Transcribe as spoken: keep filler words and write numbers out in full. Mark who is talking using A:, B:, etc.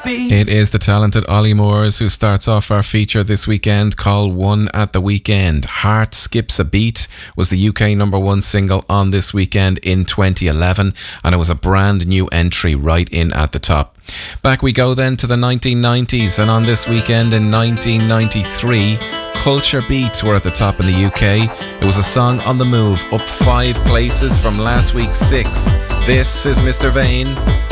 A: It is the talented Ollie Moores who starts off our feature this weekend, called One at the Weekend. Heart Skips a Beat was the U K number one single on this weekend in twenty eleven, and it was a brand new entry right in at the top. Back we go then to the nineteen nineties, and on this weekend in nineteen ninety-three, Culture Beat were at the top in the U K. It was a song on the move, up five places from last week's six. This is Mister Vane.